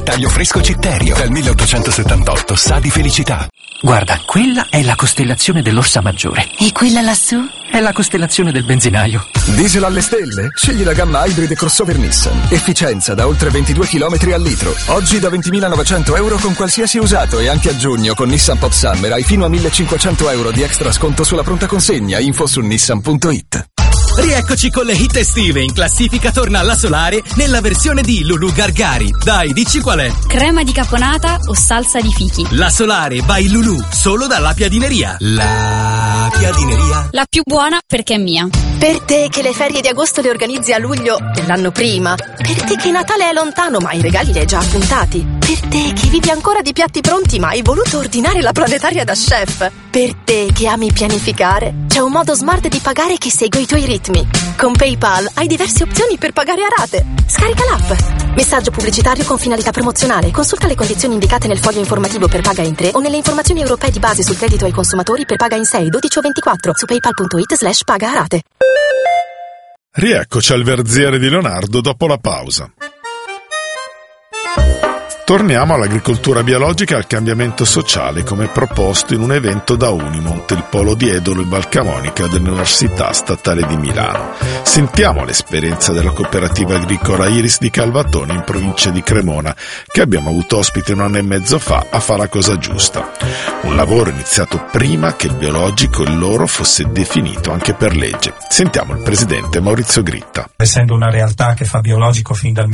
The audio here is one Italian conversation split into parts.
taglio fresco Citterio. Dal 1878 sa di felicità. Guarda, quella è la costellazione dell'Orsa Maggiore. E quella lassù? È la costellazione del benzinaio. Diesel alle stelle? Scegli la gamma Hybrid crossover Nissan. Efficienza da oltre 22 km al litro. Oggi da 20.900 euro con qualsiasi usato, e anche a giugno con Nissan Pop Summer hai fino a 1.500 euro di extra sconto sulla pronta consegna. Info su nissan.it. Rieccoci con le hit estive. In classifica torna la Solare nella versione di Lulu Gargari. Dai, dici qual è? Crema di caponata o salsa di fichi? La Solare by Lulu, solo dalla Piadineria. La Piadineria. La più buona perché è mia. Per te che le ferie di agosto le organizzi a luglio dell'anno prima. Per te che Natale è lontano ma i regali li hai già appuntati. Per te che vivi ancora di piatti pronti ma hai voluto ordinare la planetaria da chef. Per te che ami pianificare, c'è un modo smart di pagare che segue i tuoi ritmi. Con PayPal hai diverse opzioni per pagare a rate. Scarica l'app. Messaggio pubblicitario con finalità promozionale. Consulta le condizioni indicate nel foglio informativo per paga in 3 o nelle informazioni europee di base sul credito ai consumatori per paga in 6, 12 o 24 su paypal.it/paga a rate. Rieccoci al verziere di Leonardo dopo la pausa. Torniamo all'agricoltura biologica e al cambiamento sociale come proposto in un evento da Unimont, il polo di Edolo e Valcamonica dell'Università Statale di Milano. Sentiamo l'esperienza della cooperativa agricola Iris di Calvatone in provincia di Cremona, che abbiamo avuto ospite 1 anno e mezzo fa a Fa la cosa giusta. Un lavoro iniziato prima che il biologico, il loro, fosse definito anche per legge. Sentiamo il presidente Maurizio Gritta. Essendo una realtà che fa biologico fin dal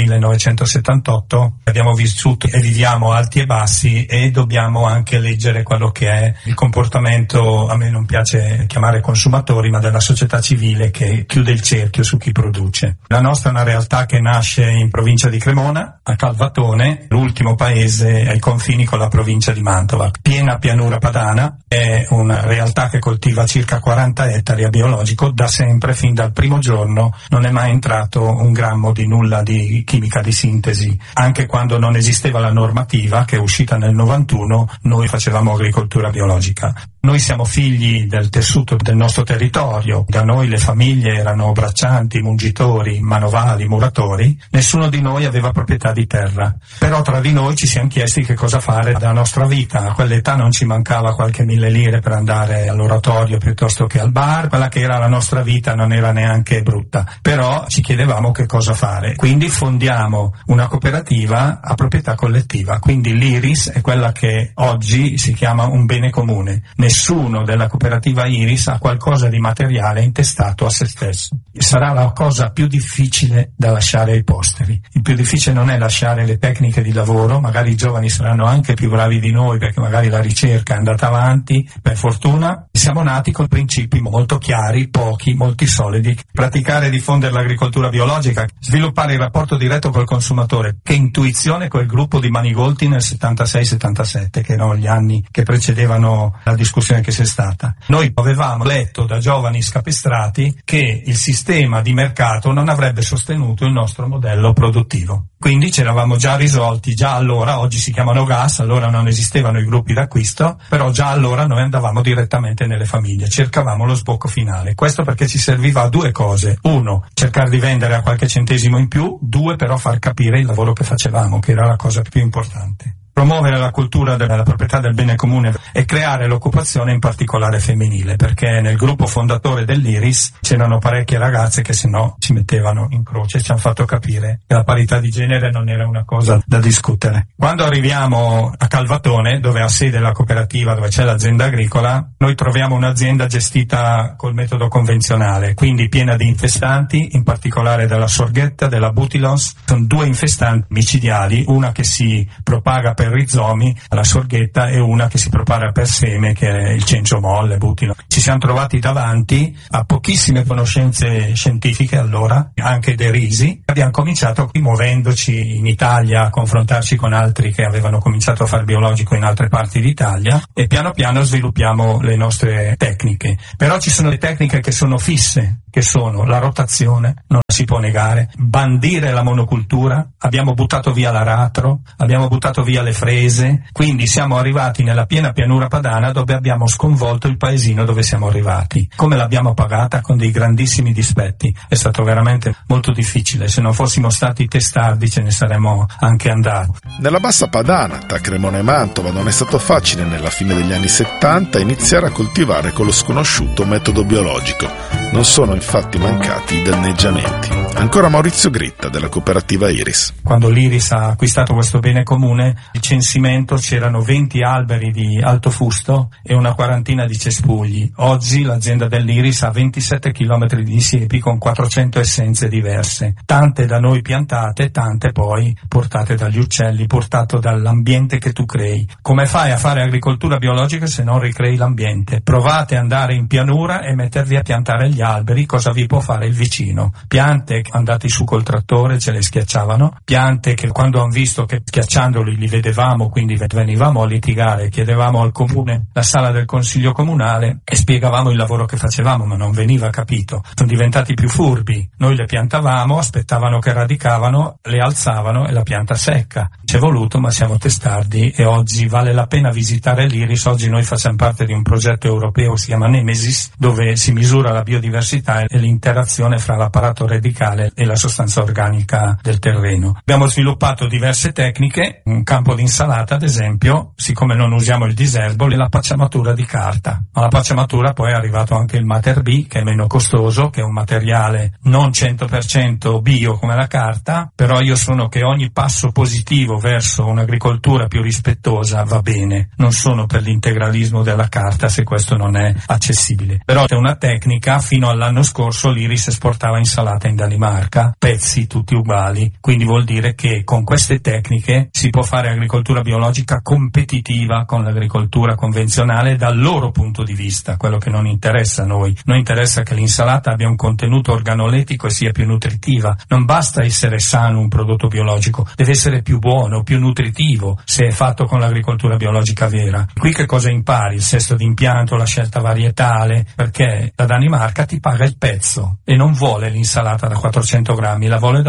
1978, abbiamo vissuto e viviamo alti e bassi e dobbiamo anche leggere quello che è il comportamento, a me non piace chiamare consumatori, ma della società civile che chiude il cerchio su chi produce. La nostra è una realtà che nasce in provincia di Cremona, a Calvatone, l'ultimo paese ai confini con la provincia di Mantova, piena pianura padana. È una realtà che coltiva circa 40 ettari a biologico da sempre, fin dal primo giorno non è mai entrato un grammo di nulla di chimica di sintesi. Anche quando non esisteva la normativa, che è uscita nel 91, noi facevamo agricoltura biologica. Noi siamo figli del tessuto del nostro territorio, da noi le famiglie erano braccianti, mungitori, manovali, muratori, nessuno di noi aveva proprietà di terra. Però tra di noi ci siamo chiesti che cosa fare della nostra vita. A quell'età non ci mancava qualche 1.000 lire per andare all'oratorio piuttosto che al bar, quella che era la nostra vita non era neanche brutta, però ci chiedevamo che cosa fare. Quindi fondiamo una cooperativa a proprietà collettiva, quindi l'Iris è quella che oggi si chiama un bene comune. Nessuno della cooperativa Iris ha qualcosa di materiale intestato a se stesso. Sarà la cosa più difficile da lasciare ai posteri. Il più difficile non è lasciare le tecniche di lavoro, magari i giovani saranno anche più bravi di noi perché magari la ricerca è andata avanti, per fortuna. Siamo nati con principi molto chiari, pochi, molti solidi. Praticare e diffondere l'agricoltura biologica, sviluppare il rapporto diretto col consumatore. Che intuizione quel gruppo di Manigolti nel 76-77, che erano gli anni che precedevano la discussione che c'è stata. Noi avevamo letto da giovani scapestrati che il sistema di mercato non avrebbe sostenuto il nostro modello produttivo. Quindi ci eravamo già risolti, già allora, oggi si chiamano GAS, allora non esistevano i gruppi d'acquisto, però già allora noi andavamo direttamente nelle famiglie, cercavamo lo sbocco finale. Questo perché ci serviva a 2 cose. 1, cercare di vendere a qualche centesimo in più. 2, però far capire il lavoro che facevamo, che era la cosa più importante. Promuovere la cultura della proprietà del bene comune e creare l'occupazione in particolare femminile, perché nel gruppo fondatore dell'Iris c'erano parecchie ragazze che se no ci mettevano in croce e ci hanno fatto capire che la parità di genere non era una cosa da discutere. Quando arriviamo a Calvatone, dove ha sede la cooperativa, dove c'è l'azienda agricola, noi troviamo un'azienda gestita col metodo convenzionale, quindi piena di infestanti, in particolare della sorghetta, della butilos. Sono 2 infestanti micidiali, una che si propaga per rizomi, la sorghetta, e una che si propaga per seme, che è il cencio molle, butilo. Ci siamo trovati davanti a pochissime conoscenze scientifiche allora, anche derisi. Abbiamo cominciato qui, muovendoci in Italia, a confrontarci con altri che avevano cominciato a fare biologico in altre parti d'Italia, e piano piano sviluppiamo le nostre tecniche. Però ci sono le tecniche che sono fisse, che sono la rotazione, non si può negare, bandire la monocultura, abbiamo buttato via l'aratro, abbiamo buttato via le frese, quindi siamo arrivati nella piena pianura padana dove abbiamo sconvolto il paesino dove siamo arrivati. Come l'abbiamo pagata? Con dei grandissimi dispetti. È stato veramente molto difficile, se non fossimo stati testardi ce ne saremmo anche andati. Nella bassa padana, tra Cremona e Mantova, non è stato facile nella fine degli anni 70 iniziare a coltivare con lo sconosciuto metodo biologico. Non sono infatti mancati i danneggiamenti. Ancora Maurizio Gritta della cooperativa Iris. Quando l'Iris ha acquistato questo bene comune, il censimento c'erano 20 alberi di alto fusto e una quarantina di cespugli. Oggi l'azienda dell'Iris ha 27 chilometri di siepi con 400 essenze diverse, tante da noi piantate, tante poi portate dagli uccelli, portato dall'ambiente che tu crei. Come fai a fare agricoltura biologica se non ricrei l'ambiente? Provate ad andare in pianura e mettervi a piantare gli alberi, cosa vi può fare il vicino? Piante andati su col trattore ce le schiacciavano, piante che quando hanno visto che schiacciandoli li vedevamo, quindi venivamo a litigare, chiedevamo al comune la sala del consiglio comunale e spiegavamo il lavoro che facevamo, ma non veniva capito. Sono diventati più furbi, noi le piantavamo, aspettavano che radicavano, le alzavano e la pianta secca. Ci è voluto, ma siamo testardi e oggi vale la pena visitare l'Iris. Oggi noi facciamo parte di un progetto europeo, si chiama Nemesis, dove si misura la biodiversità e l'interazione fra l'apparato radicale e la sostanza organica del terreno. Abbiamo sviluppato diverse tecniche, un campo di insalata ad esempio, siccome non usiamo il diserbo, e la pacciamatura di carta. Alla pacciamatura poi è arrivato anche il Mater B, che è meno costoso, che è un materiale non 100% bio come la carta, però io sono che ogni passo positivo verso un'agricoltura più rispettosa va bene. Non sono per l'integralismo della carta se questo non è accessibile. Però c'è una tecnica, fino all'anno scorso l'Iris esportava insalata in Danimarca, pezzi tutti uguali, quindi vuol dire che con queste tecniche si può fare agricoltura biologica competitiva con l'agricoltura convenzionale dal loro punto di vista, quello che non interessa a noi. Noi interessa che l'insalata abbia un contenuto organolettico e sia più nutritiva. Non basta essere sano un prodotto biologico, deve essere più buono, più nutritivo se è fatto con l'agricoltura biologica vera. Qui che cosa impari? Il sesto d'impianto, la scelta varietale, perché la Danimarca ti paga il pezzo e non vuole l'insalata da 400 grammi, la vuole da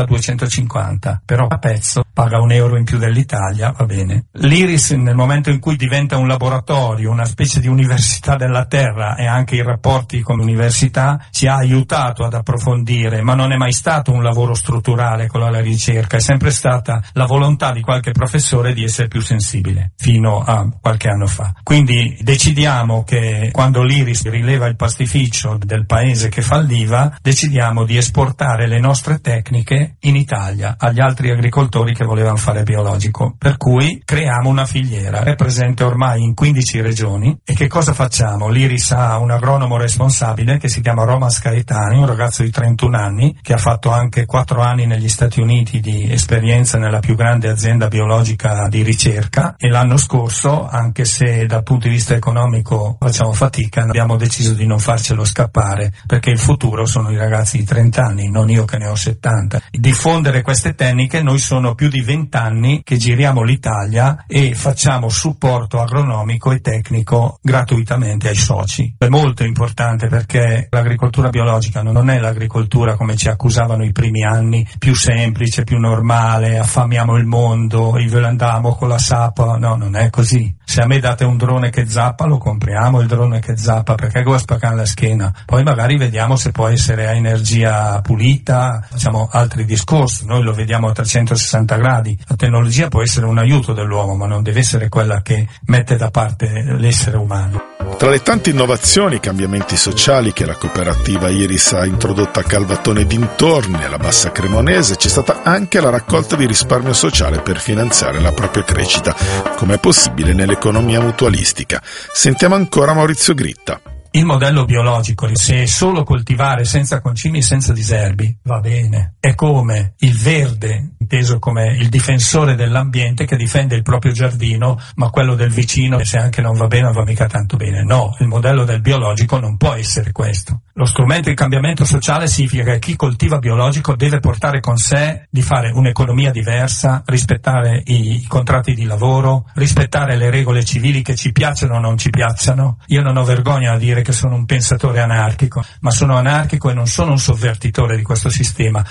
250, però a pezzo paga €1 in più dell'Italia, va bene. L'Iris nel momento in cui diventa un laboratorio, una specie di università della terra e anche i rapporti con l'università ci ha aiutato ad approfondire, ma non è mai stato un lavoro strutturale con la ricerca, è sempre stata la volontà di qualche professore di essere più sensibile, fino a qualche anno fa. Quindi decidiamo che quando l'Iris rileva il pastificio del paese che falliva, decidiamo di esportare le nostre tecniche in Italia agli altri agricoltori che volevano fare biologico, per cui creiamo una filiera, è presente ormai in 15 regioni. E che cosa facciamo? L'Iris ha un agronomo responsabile che si chiama Romas Caetani, un ragazzo di 31 anni che ha fatto anche 4 anni negli Stati Uniti di esperienza nella più grande azienda biologica di ricerca, e l'anno scorso, anche se dal punto di vista economico facciamo fatica, abbiamo deciso di non farcelo scappare, perché il futuro sono i ragazzi di 30 anni, non io che ne ho 70. Diffondere queste tecniche, noi sono più di 20 anni che giriamo l'Italia e facciamo supporto agronomico e tecnico gratuitamente ai soci. È molto importante perché l'agricoltura biologica non è l'agricoltura come ci accusavano i primi anni, più semplice, più normale, affamiamo il mondo, andiamo con la sappa. No, non è così. Se a me date un drone che zappa, lo compriamo il drone che zappa, perché go a spaccare la schiena. Poi magari vediamo se può essere a energia pulita, facciamo altri discorsi, noi lo vediamo a 360 gradi. La tecnologia può essere un aiuto dell'uomo, ma non deve essere quella che mette da parte l'essere umano. Tra le tante innovazioni e cambiamenti sociali che la cooperativa Iris ha introdotto a Calvatone e dintorni e alla Bassa Cremonese, c'è stata anche la raccolta di risparmio sociale per finanziare la propria crescita, come è possibile nell'economia mutualistica. Sentiamo ancora Maurizio Gritta. Il modello biologico, se è solo coltivare senza concimi e senza diserbi, va bene. È come il verde, inteso come il difensore dell'ambiente che difende il proprio giardino, ma quello del vicino, se anche non va bene, non va mica tanto bene. No, il modello del biologico non può essere questo. Lo strumento di cambiamento sociale significa che chi coltiva biologico deve portare con sé di fare un'economia diversa, rispettare i contratti di lavoro, rispettare le regole civili che ci piacciono o non ci piacciono. Io non ho vergogna a dire che sono un pensatore anarchico, ma sono anarchico e non sono un sovvertitore di questo sistema.